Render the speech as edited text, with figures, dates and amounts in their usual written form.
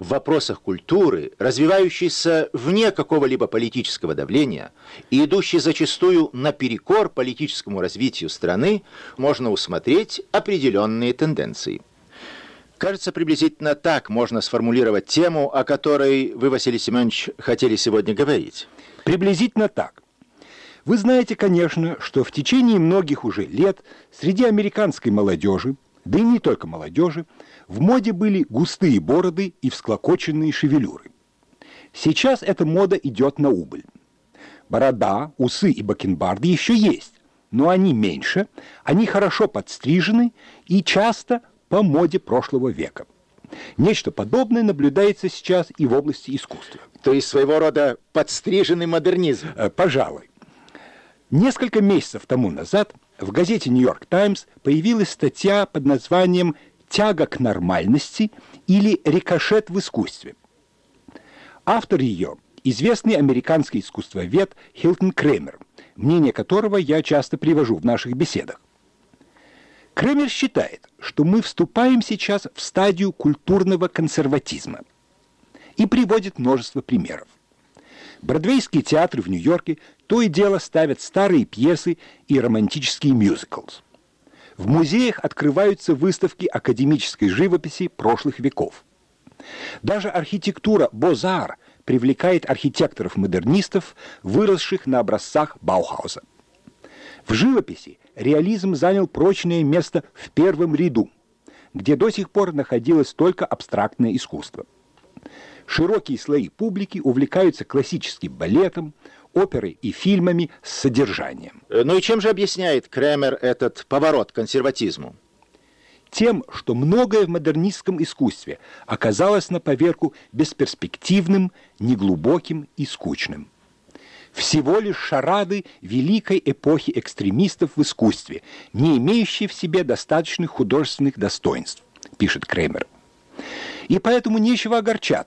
в вопросах культуры, развивающийся вне какого-либо политического давления и идущий зачастую наперекор политическому развитию страны, можно усмотреть определенные тенденции. Кажется, приблизительно так можно сформулировать тему, о которой вы, Василий Семенович, хотели сегодня говорить. Приблизительно так. Вы знаете, конечно, что в течение многих уже лет среди американской молодежи, да и не только молодежи, в моде были густые бороды и всклокоченные шевелюры. Сейчас эта мода идет на убыль. Борода, усы и бакенбарды еще есть, но они меньше, они хорошо подстрижены и часто по моде прошлого века. Нечто подобное наблюдается сейчас и в области искусства. То есть своего рода подстриженный модернизм. Пожалуй. Несколько месяцев тому назад в газете «Нью-Йорк Таймс» появилась статья под названием «Тяга к нормальности» или «Рикошет в искусстве». Автор ее – известный американский искусствовед Хилтон Кремер, мнение которого я часто привожу в наших беседах. Кремер считает, что мы вступаем сейчас в стадию культурного консерватизма и приводит множество примеров. Бродвейские театры в Нью-Йорке то и дело ставят старые пьесы и романтические мюзиклс. В музеях открываются выставки академической живописи прошлых веков. Даже архитектура Бозар привлекает архитекторов-модернистов, выросших на образцах Баухауса. В живописи реализм занял прочное место в первом ряду, где до сих пор находилось только абстрактное искусство. Широкие слои публики увлекаются классическим балетом, оперой и фильмами с содержанием. Ну и чем же объясняет Кремер этот поворот к консерватизму? Тем, что многое в модернистском искусстве оказалось на поверку бесперспективным, неглубоким и скучным. Всего лишь шарады великой эпохи экстремистов в искусстве, не имеющие в себе достаточных художественных достоинств, пишет Кремер. И поэтому нечего огорчаться,